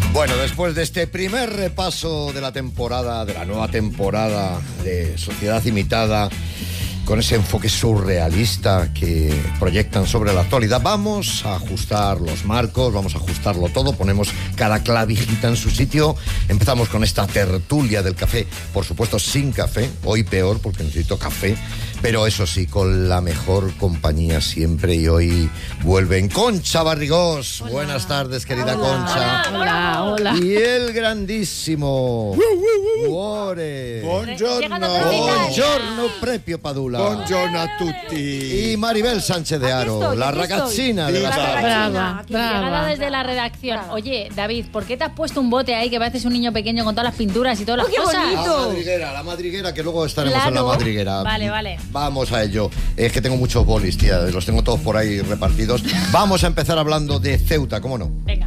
Bueno, después de este primer repaso de la temporada, de la nueva temporada de Sociedad Imitada, con ese enfoque surrealista que proyectan sobre la actualidad, vamos a ajustar los marcos, vamos a ajustarlo todo, ponemos cada clavijita en su sitio. Empezamos con esta tertulia del café, por supuesto sin café, hoy peor porque necesito café, pero eso sí, con la mejor compañía siempre, y hoy vuelven Concha Barrigós. Hola. Buenas tardes, querida Concha. Hola. Y el grandísimo Cuore. Buongiorno Prepio Padula. Buongiorno a tutti. Y Maribel Sánchez de Aro, la ragazzina de la Brava. Llegada desde la redacción. Oye, David, ¿por qué te has puesto un bote ahí que pareces un niño pequeño con todas las pinturas y todas las cosas? La madriguera, que luego estaremos en la madriguera. Vale. Vamos a ello. Es que tengo muchos bolis, tía, los tengo todos por ahí repartidos. Vamos a empezar hablando de Ceuta, ¿cómo no? Venga.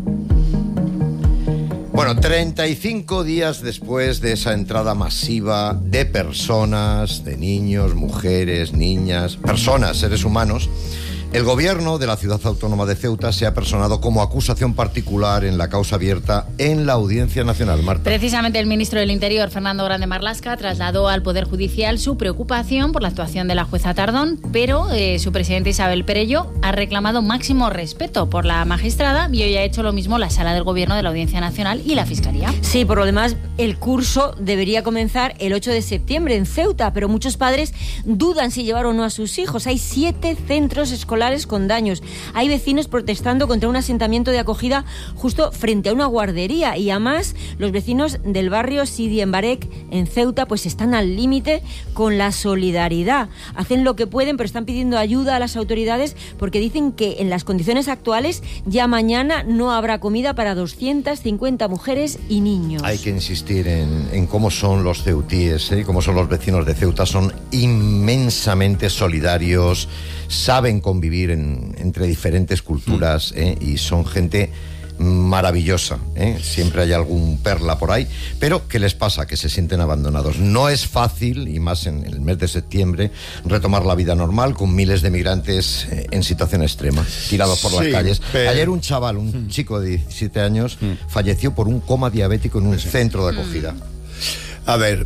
Bueno, 35 días después de esa entrada masiva de personas, de niños, mujeres, niñas, personas, seres humanos, el gobierno de la ciudad autónoma de Ceuta se ha personado como acusación particular en la causa abierta en la Audiencia Nacional. Marta. Precisamente el ministro del Interior, Fernando Grande Marlaska, trasladó al Poder Judicial su preocupación por la actuación de la jueza Tardón, pero su presidenta Isabel Perello ha reclamado máximo respeto por la magistrada, y hoy ha hecho lo mismo la Sala del Gobierno de la Audiencia Nacional y la Fiscalía. Sí, por lo demás, el curso debería comenzar el 8 de septiembre en Ceuta, pero muchos padres dudan si llevar o no a sus hijos. Hay 7 centros escolares con daños. Hay vecinos protestando contra un asentamiento de acogida justo frente a una guardería, y además los vecinos del barrio Sidi Embarek en Ceuta pues están al límite con la solidaridad. Hacen lo que pueden, pero están pidiendo ayuda a las autoridades porque dicen que en las condiciones actuales ya mañana no habrá comida para 250 mujeres y niños. Hay que insistir en cómo son los ceutíes, cómo son los vecinos de Ceuta. Son inmensamente solidarios, saben convivir entre diferentes culturas, y son gente maravillosa, siempre hay algún perla por ahí, pero ¿qué les pasa? Que se sienten abandonados. No es fácil, y más en el mes de septiembre, retomar la vida normal con miles de migrantes en situación extrema, tirados por las calles. Ayer un chaval, un chico de 17 años, falleció por un coma diabético en un centro de acogida. A ver,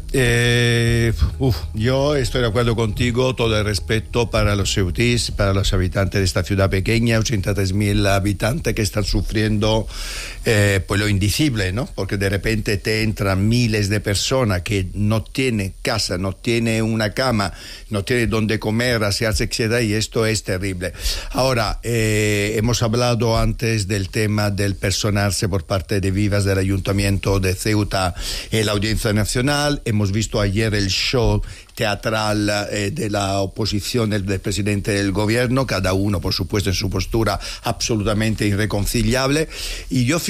yo estoy de acuerdo contigo, todo el respeto para los ceutíes, para los habitantes de esta ciudad pequeña, 83.000 habitantes que están sufriendo pues lo indecible, ¿no? Porque de repente te entran miles de personas que no tienen casa, no tienen una cama, no tienen dónde comer, asearse, etc. Y esto es terrible. Ahora, hemos hablado antes del tema del personarse por parte de Vivas del Ayuntamiento de Ceuta en la Audiencia Nacional. Hemos visto ayer el show teatral de la oposición del presidente del gobierno, cada uno por supuesto en su postura absolutamente irreconciliable. Y yo,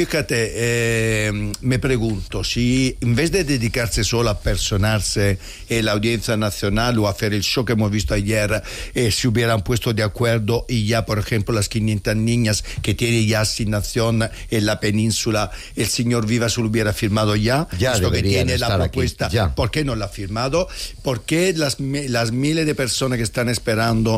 fíjate, me pregunto si en vez de dedicarse solo a personarse en la Audiencia Nacional o a hacer el show que hemos visto ayer, se hubieran puesto de acuerdo, y ya por ejemplo las 500 niñas que tienen ya asignación en la península, el señor Vivas lo hubiera firmado ya esto que tiene la propuesta. ¿Por qué no la ha firmado? ¿Por qué las miles de personas que están esperando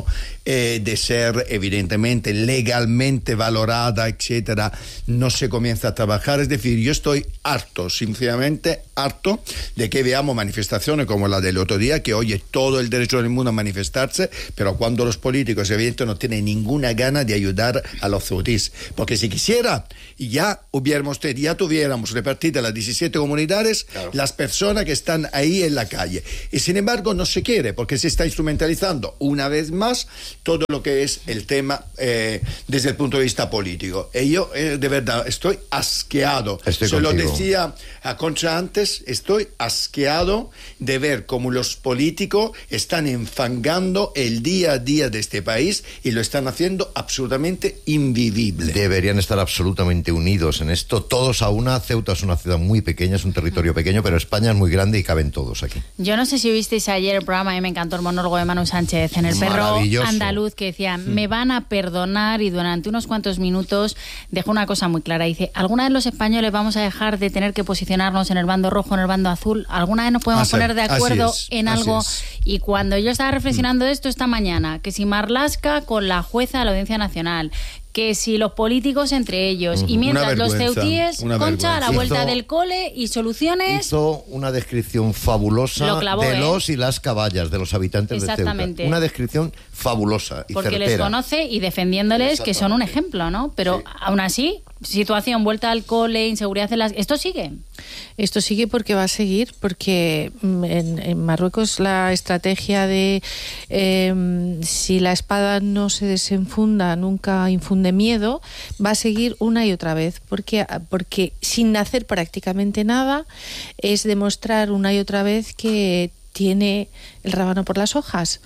de ser evidentemente legalmente valorada, etcétera, no se comienza a trabajar? Es decir, yo estoy harto, sinceramente harto, de que veamos manifestaciones como la del otro día, que oye todo el derecho del mundo a manifestarse, pero cuando los políticos evidentemente no tienen ninguna gana de ayudar a los ceutíes, porque si quisiera ya tuviéramos repartidas las 17 comunidades, claro, las personas que están ahí en la calle, y sin embargo no se quiere, porque se está instrumentalizando una vez más todo lo que es el tema desde el punto de vista político. Y yo de verdad estoy asqueado. Se lo decía a Concha antes, estoy asqueado de ver cómo los políticos están enfangando el día a día de este país y lo están haciendo absolutamente invivible. Deberían estar absolutamente unidos en esto, todos a una. Ceuta es una ciudad muy pequeña, es un territorio pequeño, pero España es muy grande y caben todos aquí. Yo no sé si visteis ayer el programa, a mí me encantó el monólogo de Manu Sánchez en El Perro Andaluz, que decía, me van a perdonar, y durante unos cuantos minutos dejó una cosa muy clara. Dice, ¿alguna vez los españoles vamos a dejar de tener que posicionarnos en el bando rojo, en el bando azul? ¿Alguna vez nos podemos poner de acuerdo en algo? Y cuando yo estaba reflexionando de esto esta mañana, que si Marlaska con la jueza de la Audiencia Nacional, que si los políticos entre ellos, y mientras los ceutíes, Concha, a la vuelta del cole y soluciones... Hizo una descripción fabulosa de los y las caballas, de los habitantes de Ceuta. Una descripción fabulosa y porque certera. Les conoce y defendiéndoles que son un ejemplo, ¿no? Pero aún así, situación, vuelta al cole, inseguridad en las... ¿Esto sigue? Esto sigue porque va a seguir, porque en Marruecos la estrategia de si la espada no se desenfunda, nunca infunde miedo, va a seguir una y otra vez, porque sin hacer prácticamente nada es demostrar una y otra vez que tiene el rábano por las hojas.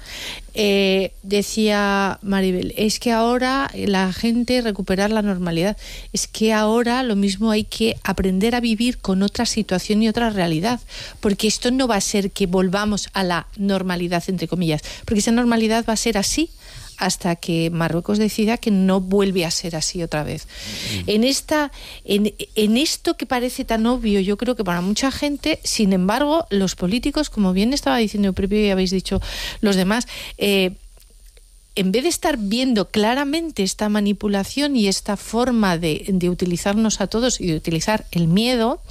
Decía Maribel, es que ahora la gente recuperar la normalidad, es que ahora lo mismo hay que aprender a vivir con otra situación y otra realidad, porque esto no va a ser que volvamos a la normalidad, entre comillas, porque esa normalidad va a ser así hasta que Marruecos decida que no vuelve a ser así otra vez. En esto que parece tan obvio, yo creo que para mucha gente, sin embargo, los políticos, como bien estaba diciendo Prepio y habéis dicho los demás, en vez de estar viendo claramente esta manipulación y esta forma de utilizarnos a todos y de utilizar el miedo,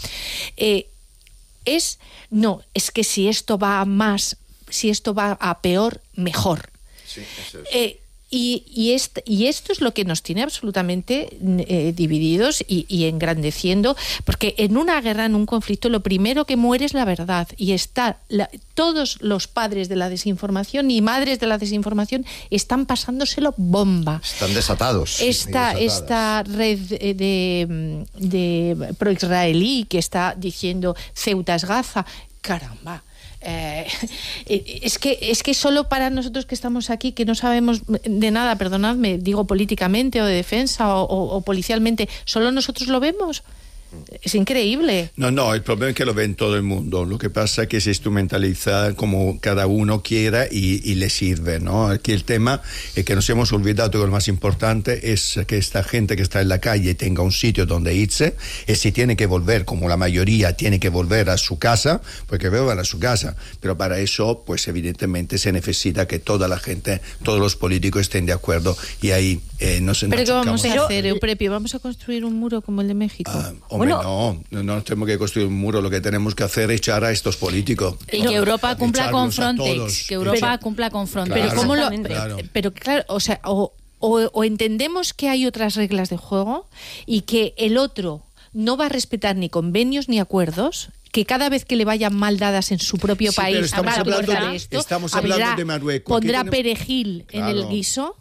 es que si esto va a peor, mejor. Sí, eso es. Y esto es lo que nos tiene absolutamente divididos y engrandeciendo, porque en una guerra, en un conflicto, lo primero que muere es la verdad, y todos los padres de la desinformación y madres de la desinformación están pasándoselo bomba. Están desatados. Esta red de pro-israelí que está diciendo Ceuta es Gaza, caramba. Es que solo para nosotros que estamos aquí, que no sabemos de nada, perdonadme, digo políticamente o de defensa o policialmente, solo nosotros lo vemos. Es increíble. No, el problema es que lo ven todo el mundo. Lo que pasa es que se instrumentaliza como cada uno quiera y le sirve, ¿no? Aquí el tema es que nos hemos olvidado que lo más importante es que esta gente que está en la calle tenga un sitio donde irse, y si tiene que volver, como la mayoría tiene que volver a su casa, pues que vuelvan a su casa. Pero para eso, pues evidentemente se necesita que toda la gente, todos los políticos estén de acuerdo, y ahí no se... ¿Pero qué vamos a hacer, Euprepio? ¿Vamos a construir un muro como el de México? Hombre, no tenemos que construir un muro, lo que tenemos que hacer es echar a estos políticos. Y que Europa cumpla con Frontex, que Europa cumpla con Frontex. Pero ¿cómo Pero claro, o sea, o entendemos que hay otras reglas de juego y que el otro no va a respetar ni convenios ni acuerdos, que cada vez que le vayan mal dadas en su propio país, estamos hablando de Marruecos. Pondrá perejil en el guiso.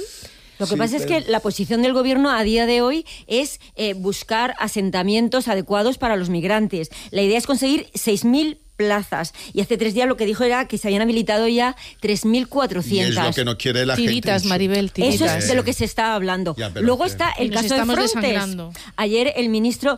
Lo que pasa es que la posición del gobierno a día de hoy es buscar asentamientos adecuados para los migrantes. La idea es conseguir 6.000 plazas. Y hace 3 días lo que dijo era que se habían habilitado ya 3.400. Y es lo que no quiere la tiritas, gente. Maribel, tiritas. Eso es de lo que se está hablando. Luego está el caso de Frontex. Ayer el ministro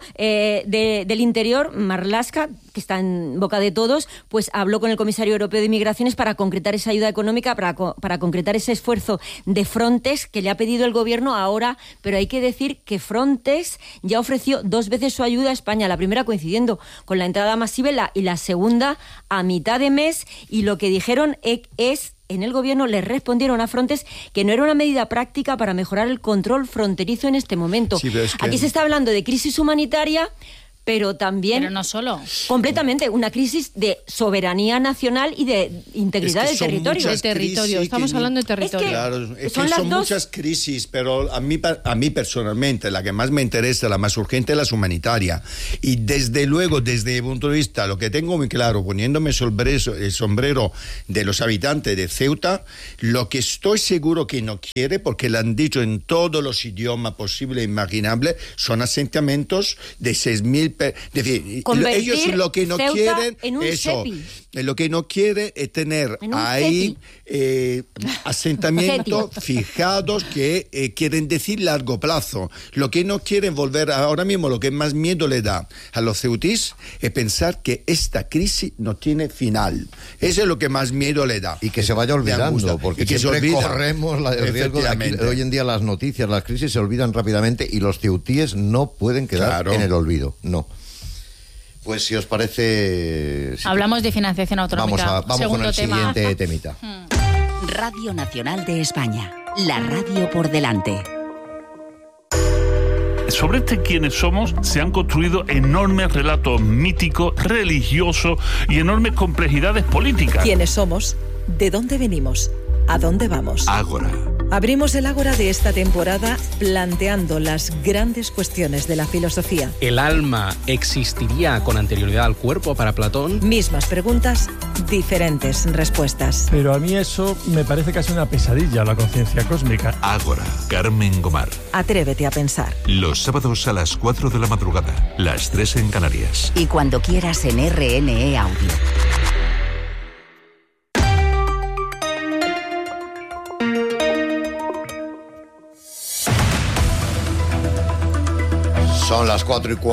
del Interior, Marlaska, que está en boca de todos, pues habló con el comisario europeo de Migraciones para concretar esa ayuda económica, para concretar ese esfuerzo de Frontex que le ha pedido el gobierno ahora, pero hay que decir que Frontex ya ofreció 2 veces su ayuda a España, la primera coincidiendo con la entrada masiva y la segunda a mitad de mes, y lo que dijeron es, en el gobierno les respondieron a Frontex que no era una medida práctica para mejorar el control fronterizo en este momento. Sí, aquí se está hablando de crisis humanitaria, pero también... Pero no solo. Completamente, una crisis de soberanía nacional y de integridad del territorio. De territorio, estamos hablando de territorio. Son muchas crisis, pero a mí personalmente, la que más me interesa, la más urgente, es la humanitaria. Y desde luego, desde mi punto de vista, lo que tengo muy claro, poniéndome el sombrero de los habitantes de Ceuta, lo que estoy seguro que no quiere, porque lo han dicho en todos los idiomas posibles e imaginables, son asentamientos de 6.000. Es decir, ellos lo que no Ceuta quieren eso, lo que no quiere es tener ahí asentamientos fijados que quieren decir largo plazo. Lo que no quieren volver ahora mismo, lo que más miedo le da a los ceutíes es pensar que esta crisis no tiene final. Eso es lo que más miedo le da. Y que se vaya olvidando, porque siempre corremos el riesgo de hoy en día las noticias, las crisis se olvidan rápidamente y los ceutíes no pueden quedar en el olvido. No. Pues si os parece... Hablamos de financiación autonómica. Vamos con el siguiente temita. Radio Nacional de España. La radio por delante. Sobre quiénes somos se han construido enormes relatos míticos, religiosos y enormes complejidades políticas. ¿Quiénes somos? ¿De dónde venimos? ¿A dónde vamos? Ágora. Abrimos el Ágora de esta temporada planteando las grandes cuestiones de la filosofía. ¿El alma existiría con anterioridad al cuerpo para Platón? Mismas preguntas, diferentes respuestas. Pero a mí eso me parece casi una pesadilla, la conciencia cósmica. Ágora, Carmen Gomar. Atrévete a pensar. Los sábados a las 4 de la madrugada, las 3 en Canarias. Y cuando quieras en RNE Audio. Son las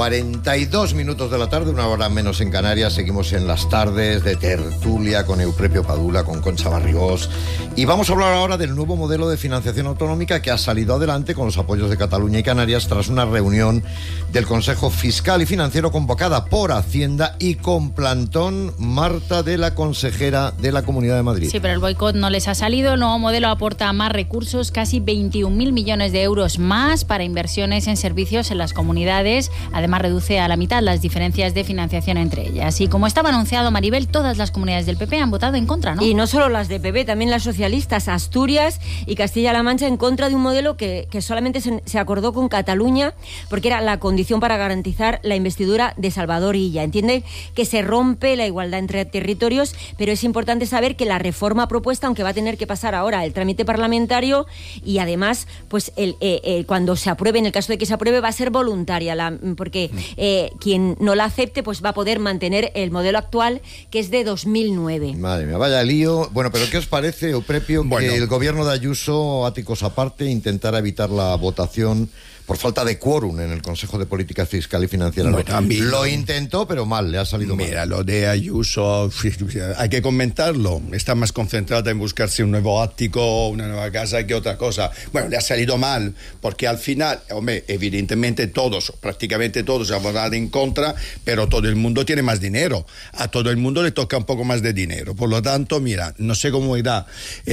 4:42 de la tarde, una hora menos en Canarias. Seguimos en las tardes de tertulia con Euprepio Padula, con Concha Barrigós. Y vamos a hablar ahora del nuevo modelo de financiación autonómica que ha salido adelante con los apoyos de Cataluña y Canarias tras una reunión del Consejo Fiscal y Financiero convocada por Hacienda y con plantón, Marta, de la consejera de la Comunidad de Madrid. Sí, pero el boicot no les ha salido. El nuevo modelo aporta más recursos, casi 21.000 millones de euros más para inversiones en servicios en las comunidades. Además, reduce a la mitad las diferencias de financiación entre ellas. Y como estaba anunciado, Maribel, todas las comunidades del PP han votado en contra, ¿no? Y no solo las de PP, también las socialistas, Asturias y Castilla-La Mancha, en contra de un modelo que solamente se acordó con Cataluña, porque era la condición para garantizar la investidura de Salvador Illa. Entiende que se rompe la igualdad entre territorios, pero es importante saber que la reforma propuesta, aunque va a tener que pasar ahora el trámite parlamentario y además, pues cuando se apruebe, en el caso de que se apruebe, va a ser voluntaria. Porque quien no la acepte pues va a poder mantener el modelo actual, que es de 2009. Madre mía, vaya lío. Bueno, pero ¿qué os parece, Euprepio, que el gobierno de Ayuso, áticos aparte, intentara evitar la votación por falta de quórum en el Consejo de Política Fiscal y Financiera? Lo intentó, pero mal, le ha salido mal. Mira, lo de Ayuso, hay que comentarlo. Está más concentrada en buscarse un nuevo ático, una nueva casa, que otra cosa. Bueno, le ha salido mal, porque al final, hombre, evidentemente prácticamente todos han votado en contra, pero todo el mundo tiene más dinero. A todo el mundo le toca un poco más de dinero. Por lo tanto, mira, no sé cómo irá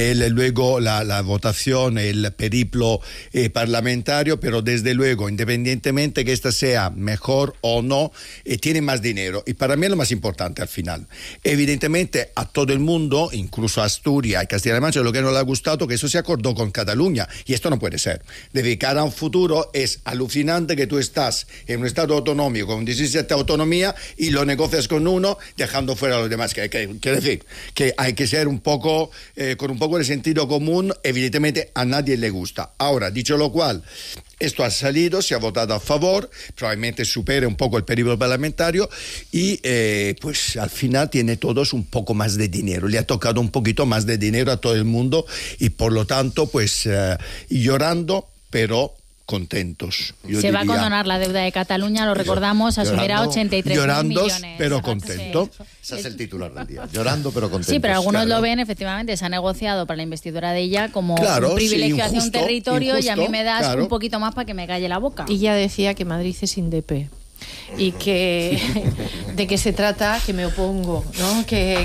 luego la votación, el periplo parlamentario, pero desde luego, independientemente que esta sea mejor o no, tiene más dinero. Y para mí es lo más importante al final. Evidentemente, a todo el mundo, incluso a Asturias y Castilla-La Mancha, lo que no le ha gustado que eso se acordó con Cataluña. Y esto no puede ser. De cara a un futuro, es alucinante que tú estás en un estado autonómico con 17 autonomías y lo negocias con uno, dejando fuera a los demás. Quiere decir que hay que ser un poco, con un poco de sentido común. Evidentemente, a nadie le gusta. Ahora, dicho lo cual, esto ha salido, se ha votado a favor, probablemente supere un poco el periodo parlamentario y pues al final tiene todos un poco más de dinero. Le ha tocado un poquito más de dinero a todo el mundo y por lo tanto pues llorando, pero contentos. Se va a condonar la deuda de Cataluña, lo recordamos, asumirá 83.000 millones. Pero contento. Ese es el titular del día. Llorando pero contento. Sí, pero algunos lo ven, efectivamente, se ha negociado para la investidura de ella como un privilegio hacia un territorio, injusto, y a mí me das un poquito más para que me calle la boca. Y ya decía que Madrid es INDEP. Y que de qué se trata, que me opongo, ¿no?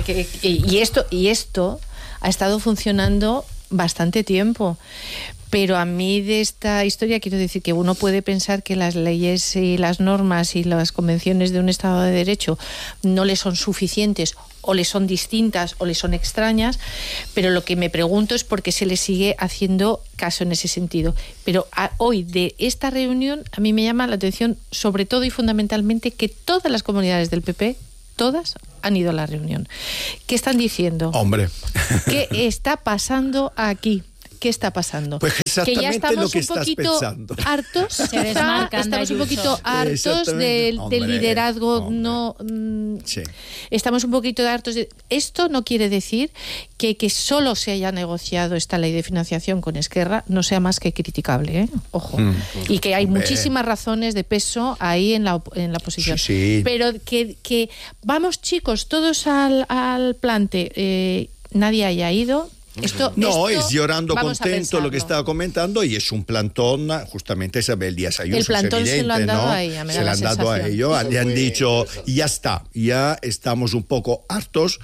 Y esto ha estado funcionando bastante tiempo. Pero a mí de esta historia quiero decir que uno puede pensar que las leyes y las normas y las convenciones de un Estado de Derecho no le son suficientes o le son distintas o le son extrañas, pero lo que me pregunto es por qué se le sigue haciendo caso en ese sentido. Pero hoy de esta reunión a mí me llama la atención sobre todo y fundamentalmente que todas las comunidades del PP, todas, han ido a la reunión. ¿Qué están diciendo? Hombre. ¿Qué está pasando aquí? ¿Qué está pasando? Pues exactamente que ya estamos lo que un poquito pensando. hartos, estamos un poquito hartos del liderazgo, no, sí. Estamos un poquito hartos de esto. No quiere decir que solo se haya negociado esta ley de financiación con Esquerra no sea más que criticable, ¿eh? Ojo. Y que hay muchísimas razones de peso ahí en la oposición. Sí. Pero que vamos chicos todos al plante, nadie haya ido. No, es llorando contento lo que estaba comentando y es un plantón, justamente Isabel Díaz Ayuso. El plantón es evidente, se lo han dado ¿no? a ella, me da se lo la han dado a sensación. ellos, le han dicho, ya está, ya estamos un poco hartos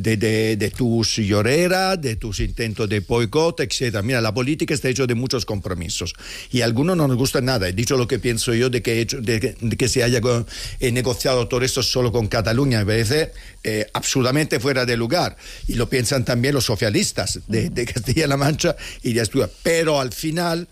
de tus lloreras, de tus intentos de boicot, etcétera. Mira, la política está hecha de muchos compromisos y a algunos no nos gusta nada. He dicho lo que pienso yo de que se haya negociado todo esto solo con Cataluña, me parece absolutamente fuera de lugar. Y lo piensan también los socialistas de Castilla-La Mancha y de Asturias. Pero al final,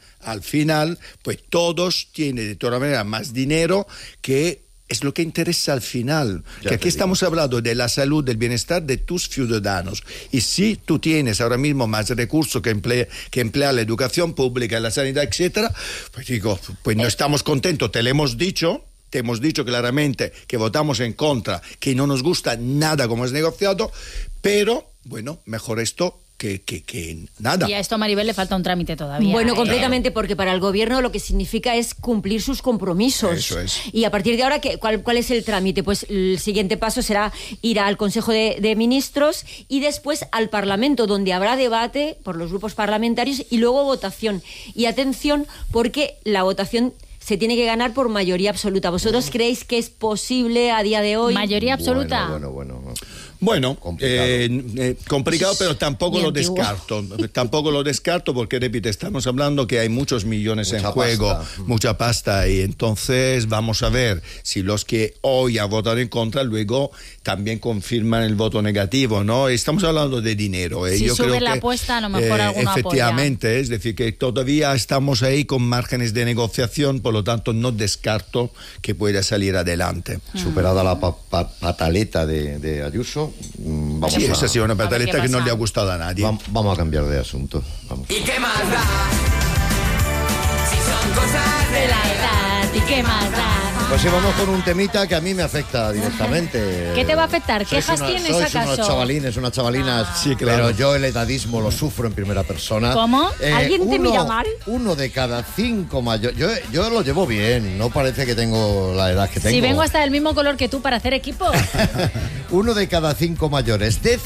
pues todos tienen de todas maneras más dinero, que es lo que interesa al final. Que aquí estamos hablando de la salud, del bienestar de tus ciudadanos. Y si tú tienes ahora mismo más recursos que emplear la educación pública, la sanidad, etcétera, pues digo, pues no estamos contentos, te hemos dicho claramente que votamos en contra, que no nos gusta nada como es negociado, pero bueno, mejor esto que nada. Y a esto a Maribel le falta un trámite todavía. Bueno, completamente, porque para el gobierno lo que significa es cumplir sus compromisos. Eso es. Y a partir de ahora, ¿cuál es el trámite? Pues el siguiente paso será ir al Consejo de Ministros y después al Parlamento, donde habrá debate por los grupos parlamentarios y luego votación. Y atención, porque la votación se tiene que ganar por mayoría absoluta. ¿Vosotros creéis que es posible a día de hoy? ¿Mayoría absoluta? Bueno, complicado, pero tampoco lo descarto. Tampoco lo descarto porque, repito, estamos hablando que hay muchos millones en juego, mucha pasta, y entonces vamos a ver si los que hoy han votado en contra luego también confirman el voto negativo, ¿no? Estamos hablando de dinero. Si yo sube creo la que, apuesta, a lo mejor alguno efectivamente, apoya. es decir, que todavía estamos ahí con márgenes de negociación, por lo tanto no descarto que pueda salir adelante. Superada la pataleta de Ayuso, vamos sí, a... esa ha sido una pataleta que no le ha gustado a nadie. Vamos a cambiar de asunto. Vamos. ¿Y qué más da? Si son cosas de la edad, ¿y qué más da? Pues sí, vamos con un temita que a mí me afecta directamente. ¿Qué te va a afectar? ¿Quejas tienes acaso? Sois unos chavalines, unas chavalinas. Sí, claro. Pero yo el edadismo lo sufro en primera persona. ¿Cómo? ¿Alguien te mira mal? 1 de cada 5 mayores. Yo lo llevo bien, no parece que tengo la edad que tengo. Si vengo hasta del mismo color que tú para hacer equipo. 1 de cada 5 mayores de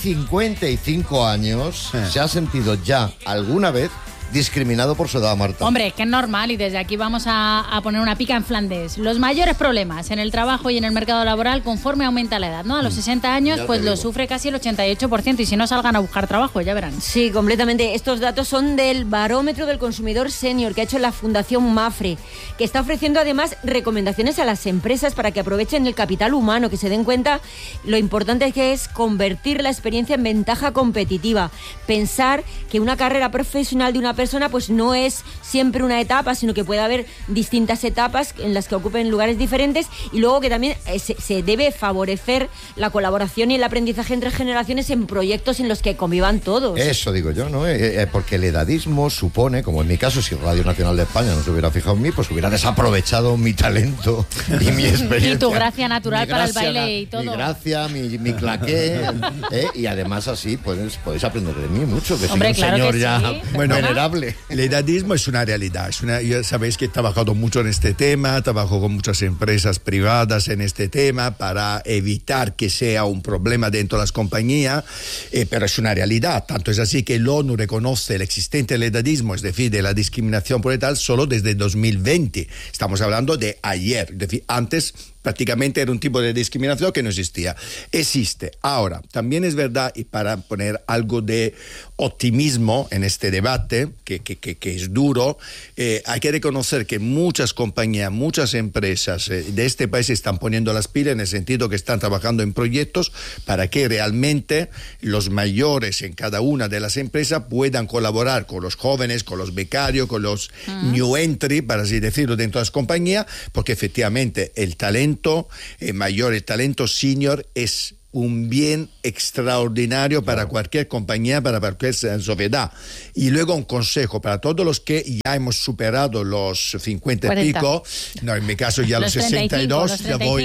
55 años se ha sentido ya alguna vez discriminado por su edad, Marta. Hombre, que es normal, y desde aquí vamos a poner una pica en Flandes. Los mayores problemas en el trabajo y en el mercado laboral conforme aumenta la edad, ¿no? A los 60 años, pues lo sufre casi el 88%, y si no, salgan a buscar trabajo, ya verán. Sí, completamente. Estos datos son del Barómetro del Consumidor Senior que ha hecho la Fundación Mafre, que está ofreciendo además recomendaciones a las empresas para que aprovechen el capital humano, que se den cuenta lo importante que es convertir la experiencia en ventaja competitiva. Pensar que una carrera profesional de una persona pues no es siempre una etapa, sino que puede haber distintas etapas en las que ocupen lugares diferentes, y luego que también se debe favorecer la colaboración y el aprendizaje entre generaciones en proyectos en los que convivan todos. Eso digo yo, ¿no? Porque el edadismo supone, como en mi caso, si Radio Nacional de España no se hubiera fijado en mí, pues hubiera desaprovechado mi talento y mi experiencia. Y tu gracia natural para el baile y todo. Mi gracia, mi claqué, y además así podéis aprender de mí mucho, que Hombre, soy un claro señor que ya sí. venerable. El edadismo es una realidad. Ya sabéis que he trabajado mucho en este tema, trabajo con muchas empresas privadas en este tema para evitar que sea un problema dentro de las compañías, pero es una realidad. Tanto es así que el ONU reconoce el existente del edadismo, es decir, de la discriminación por edad, solo desde 2020. Estamos hablando de ayer, es decir, antes prácticamente era un tipo de discriminación que no existía. Existe. Ahora, también es verdad, y para poner algo de optimismo en este debate, que es duro, hay que reconocer que muchas compañías, muchas empresas de este país están poniendo las pilas, en el sentido que están trabajando en proyectos para que realmente los mayores en cada una de las empresas puedan colaborar con los jóvenes, con los becarios, con los new entry, para así decirlo, dentro de las compañías, porque efectivamente el talento mayor, el talento senior es un bien extraordinario para cualquier compañía, para cualquier sociedad. Y luego un consejo para todos los que ya hemos superado los 50 y pico, no, en mi caso ya los 62,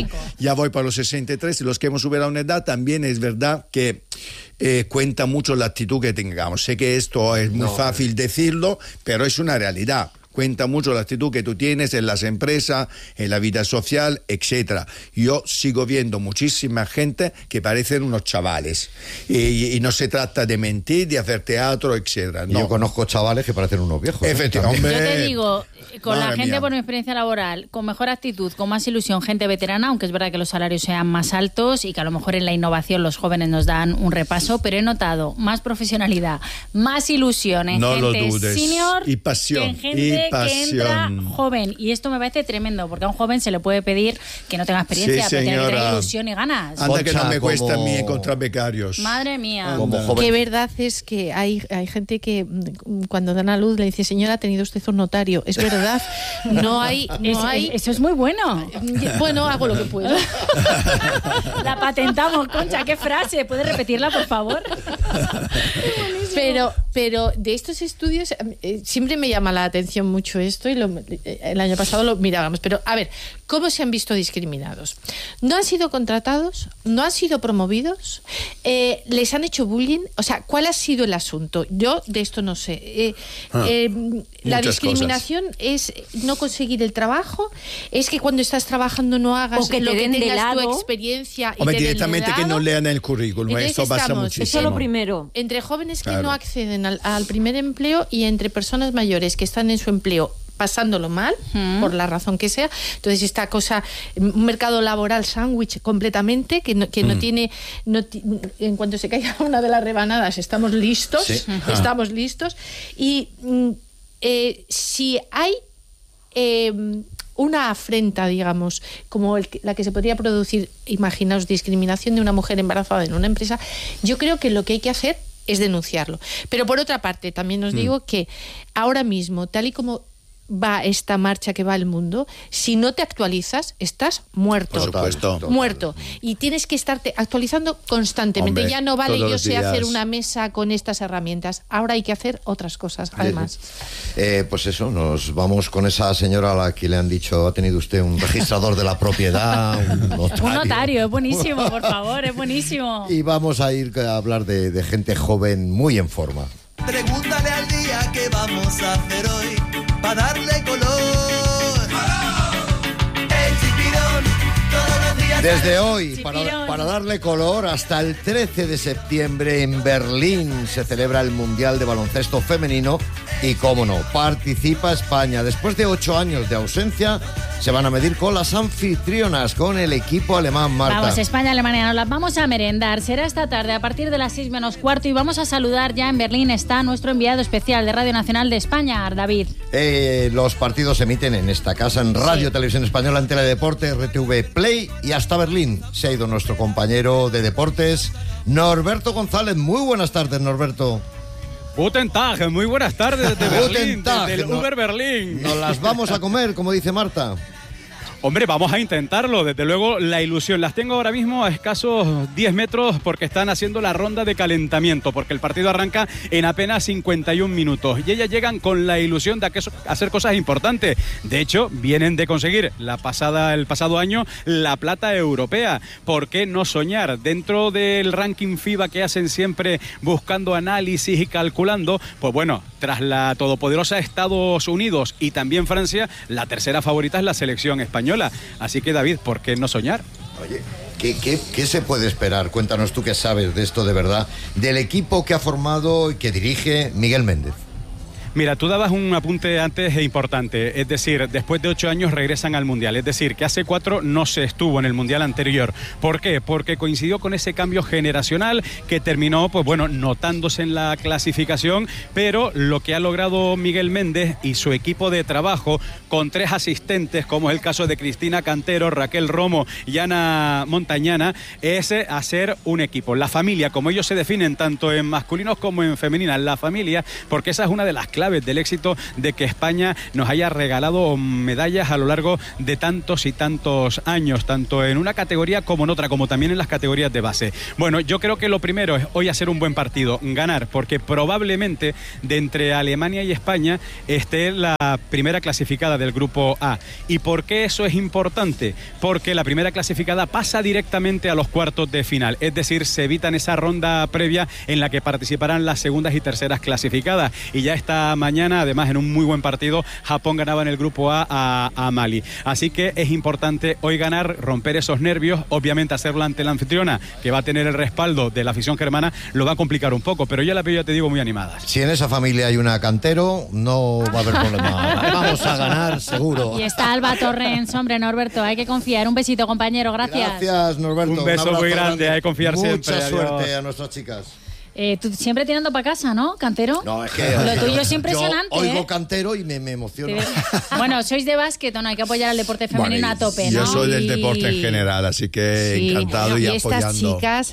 ya voy para los 63, y los que hemos superado una edad, también es verdad que cuenta mucho la actitud que tengamos. Sé que esto es muy fácil decirlo, pero es una realidad. cuenta mucho la actitud que tú tienes en las empresas, en la vida social, etcétera. Yo sigo viendo muchísima gente que parecen unos chavales y no se trata de mentir, de hacer teatro, etcétera. No. Yo conozco chavales que parecen unos viejos. Efectivamente. Yo te digo, con Madre la gente mía. por mi experiencia laboral, con mejor actitud, con más ilusión, gente veterana, aunque es verdad que los salarios sean más altos y que a lo mejor en la innovación los jóvenes nos dan un repaso, pero he notado más profesionalidad, más ilusión en No lo gente dudes. senior Y pasión, que en gente y pasión. que entra joven. Y esto me parece tremendo, porque a un joven se le puede pedir que no tenga experiencia, Sí, pero tiene que tener señora. ilusión y ganas. Anda que no me Concha, cuesta a como- mí encontrar becarios. Madre mía. Como joven. Que verdad es que hay gente que cuando dan a luz le dice, señora, ha tenido usted un notario. Es verdad, no hay... Eso es muy bueno. Bueno, hago lo que puedo. La patentamos, Concha, qué frase. ¿Puedes repetirla, por favor? Pero de estos estudios siempre me llama la atención mucho esto y el año pasado lo mirábamos. Pero a ver, ¿cómo se han visto discriminados? No han sido contratados, no han sido promovidos, les han hecho bullying. O sea, ¿cuál ha sido el asunto? Yo de esto no sé. La discriminación es no conseguir el trabajo, es que cuando estás trabajando no hagas o que lo te que den de tengas tu lado. experiencia y Hombre, te den de directamente que lado. no lean el currículum. Entonces Esto pasa estamos- muchísimo. Eso es lo primero. Entre jóvenes que Claro. no acceden al primer empleo y entre personas mayores que están en su empleo pasándolo mal, por la razón que sea. Entonces esta cosa, un mercado laboral sándwich completamente, que no tiene, en cuanto se caiga una de las rebanadas, estamos listos, Sí. estamos listos. Y si hay una afrenta, digamos, como la que se podría producir, imaginaos, discriminación de una mujer embarazada en una empresa, yo creo que lo que hay que hacer es denunciarlo. Pero por otra parte, también os digo que ahora mismo, tal y como va esta marcha que va el mundo, si no te actualizas, estás muerto. Por supuesto. Muerto. Y tienes que estarte actualizando constantemente. Hombre, ya no vale todos yo los sé días. hacer una mesa con estas herramientas. Ahora hay que hacer otras cosas, además. Pues eso, nos vamos con esa señora a la que le han dicho, ha tenido usted un registrador de la propiedad, un notario. Un notario, es buenísimo, por favor, es buenísimo. Y vamos a ir a hablar de gente joven muy en forma. Pregúntale al día qué vamos a hacer hoy para darle color. El chipirón, todos los días. Desde hoy, Chipirón. para darle color, hasta el 13 de septiembre en Berlín se celebra el Mundial de Baloncesto Femenino y, cómo no, participa España. Después de 8 años de ausencia, se van a medir con las anfitrionas, con el equipo alemán, Marta. Vamos, España, Alemania, nos las vamos a merendar. Será esta tarde a partir de las 6 menos cuarto y vamos a saludar ya en Berlín. Está nuestro enviado especial de Radio Nacional de España, David. Los partidos se emiten en esta casa, en Radio Televisión Española, en Teledeporte, RTV Play, y hasta Berlín se ha ido nuestro compañero de deportes, Norberto González. Muy buenas tardes, Norberto. Guten Tag, muy buenas tardes desde Guten Berlín, Tag. desde el No- Uber Berlín. Nos las vamos a comer, como dice Marta. Hombre, vamos a intentarlo, desde luego la ilusión. Las tengo ahora mismo a escasos 10 metros porque están haciendo la ronda de calentamiento, porque el partido arranca en apenas 51 minutos. Y ellas llegan con la ilusión de hacer cosas importantes. De hecho, vienen de conseguir el pasado año la plata europea. ¿Por qué no soñar? Dentro del ranking FIBA que hacen siempre buscando análisis y calculando, pues bueno, tras la todopoderosa Estados Unidos y también Francia, la tercera favorita es la selección española. Así que, David, ¿por qué no soñar? Oye, ¿qué se puede esperar? Cuéntanos tú qué sabes de esto de verdad, del equipo que ha formado y que dirige Miguel Méndez. Mira, tú dabas un apunte antes importante, es decir, después de 8 años regresan al Mundial, es decir, que hace 4 no se estuvo en el Mundial anterior. ¿Por qué? Porque coincidió con ese cambio generacional que terminó, pues bueno, notándose en la clasificación, pero lo que ha logrado Miguel Méndez y su equipo de trabajo, con 3 asistentes, como es el caso de Cristina Cantero, Raquel Romo y Ana Montañana, es hacer un equipo, la familia, como ellos se definen tanto en masculinos como en femeninas, la familia, porque esa es una de las claves del éxito de que España nos haya regalado medallas a lo largo de tantos y tantos años, tanto en una categoría como en otra, como también en las categorías de base. Bueno, yo creo que lo primero es hoy hacer un buen partido, ganar, porque probablemente de entre Alemania y España esté la primera clasificada del grupo A. ¿Y por qué eso es importante? Porque la primera clasificada pasa directamente a los cuartos de final, es decir, se evitan esa ronda previa en la que participarán las segundas y terceras clasificadas, y ya está mañana, además en un muy buen partido. Japón ganaba en el grupo a Mali. Así que es importante hoy ganar, romper esos nervios, obviamente hacerlo ante la anfitriona, que va a tener el respaldo de la afición germana, lo va a complicar un poco, pero ya la veo, ya te digo, muy animadas. Si en esa familia hay una Cantero, no va a haber problema. Vamos a ganar, seguro. Y está Alba Torrens, hombre, Norberto, hay que confiar. Un besito, compañero, gracias. Gracias, Norberto. Un beso muy grande, hay que confiar siempre. Mucha suerte a nuestras chicas. Tú siempre tirando para casa, ¿no, Cantero? No, es que lo tuyo es impresionante. Yo oigo Cantero y me emociono. Bueno, sois de básquet, ¿no? Hay que apoyar al deporte femenino a tope, ¿no? Yo soy del deporte en general, así que encantado y apoyando. Y estas chicas,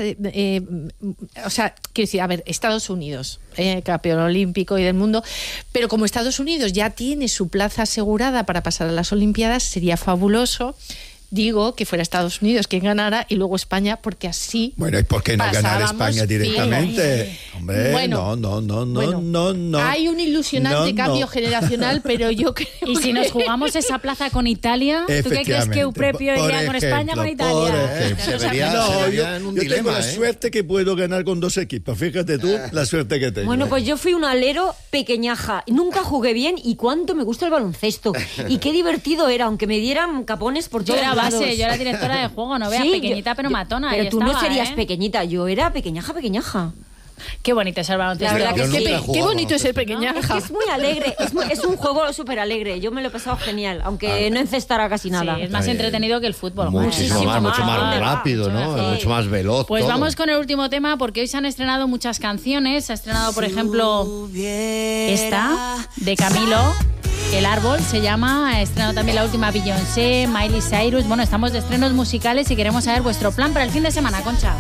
o sea, quiero decir, a ver, Estados Unidos, campeón olímpico y del mundo, pero como Estados Unidos ya tiene su plaza asegurada para pasar a las Olimpiadas, sería fabuloso. Digo que fuera Estados Unidos quien ganara y luego España, porque así. Bueno, ¿y por qué no ganar España directamente? Bien. Hombre, bueno, no. Hay un ilusionante cambio generacional, pero yo creo. Y si nos jugamos esa plaza con Italia, ¿tú qué crees que Euprepio iría con España o con Italia? Se vería en un dilema. Yo tengo la suerte que puedo ganar con 2 equipos. Fíjate tú la suerte que tengo. Bueno, pues yo fui un alero pequeñaja. Nunca jugué bien y cuánto me gusta el baloncesto. Y qué divertido era, aunque me dieran capones por todos lados. Yo era directora de juego, no veas, pequeñita pero matona. Pero tú no serías pequeñita, yo era pequeñaja. Qué bonito es el baloncesto. La verdad que qué bonito es ser pequeñaja. Es muy alegre, es un juego súper alegre. Yo me lo he pasado genial, aunque no encestara casi nada. Sí, es más entretenido que el fútbol. Mucho más rápido, ¿no? Mucho más veloz. Pues todo. Vamos con el último tema, porque hoy se han estrenado muchas canciones. Se ha estrenado, por ejemplo, esta de Camilo. El árbol se llama, ha estrenado también la última Beyoncé, Miley Cyrus. Bueno, estamos de estrenos musicales y queremos saber vuestro plan para el fin de semana, Concha.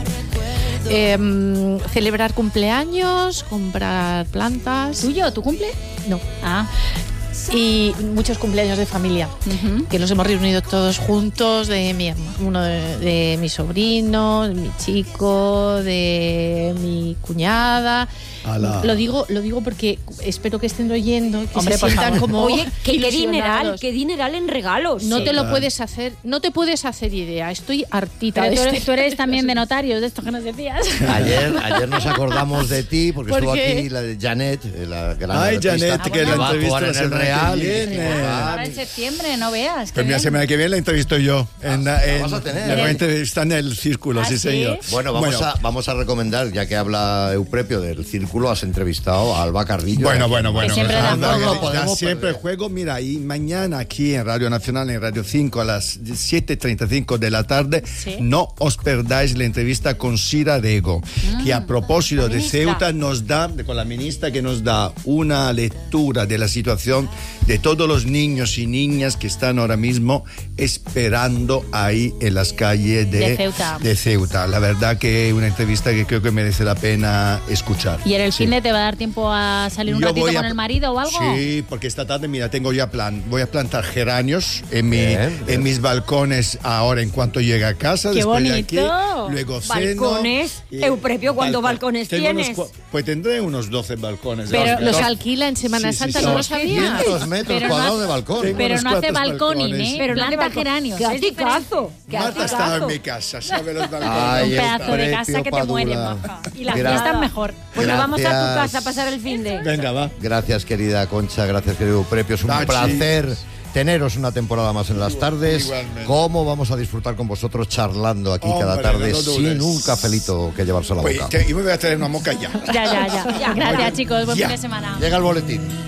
Celebrar cumpleaños, comprar plantas. ¿Tuyo? ¿Tu cumple? No. Y muchos cumpleaños de familia, que nos hemos reunido todos juntos, uno de mi sobrino, de mi chico, de mi cuñada. Lo digo porque espero que estén oyendo, que se sientan como. Oye, qué dineral en regalos. No te lo puedes hacer, no te puedes hacer idea. Estoy hartita. Tú eres también de notarios, de esto que nos decías. Ayer nos acordamos de ti porque estuvo aquí la de Janet, la gran artista. Janet, que la entrevista en el Real. Ahora en septiembre, no veas. Pues la semana que viene la entrevisto yo. Vas a tener. La voy a entrevistar en el Círculo, sí, señor. Bueno, vamos a recomendar, ya que habla Euprepio del Círculo, has entrevistado a Alba Carrillo. Bueno. Siempre juego, mira, y mañana aquí en Radio Nacional, en Radio 5, a las 7:35 de la tarde, no os perdáis la entrevista con Sira Rego, que a propósito de Ceuta nos da, con la ministra, que nos da una lectura de la situación de todos los niños y niñas que están ahora mismo esperando ahí en las calles de Ceuta. La verdad que es una entrevista que creo que merece la pena escuchar. ¿Y en el fin de te va a dar tiempo a salir un ratito con el marido o algo? Sí, porque esta tarde, mira, tengo ya plan. Voy a plantar geranios en mis balcones ahora en cuanto llegue a casa. ¡Qué después bonito! De aquí, luego ¿Balcones? Euprepio, ¿cuántos balcones tienes? Pues tendré unos 12 balcones. Pero los alquila en Semana Santa, no lo sabía. 500 metros cuadrados de balcón. Pero no hace balconing, ¿eh? Pero planta geranios. ¡Qué aticazo! Marta estaba en mi casa, ¿sabe los balcones? Un pedazo de casa que te muere, maja. Y las fiestas mejor. Pues nos vamos a tu casa a pasar el fin de. Venga, va. Gracias, querida Concha, gracias, querido Euprepio. Es un placer teneros una temporada más en las tardes. Igualmente. ¿Cómo vamos a disfrutar con vosotros charlando aquí cada tarde sin un cafelito que llevarse a la boca? Y me voy a traer una moca ya. Ya. Gracias, chicos. Buen fin de semana. Llega el boletín.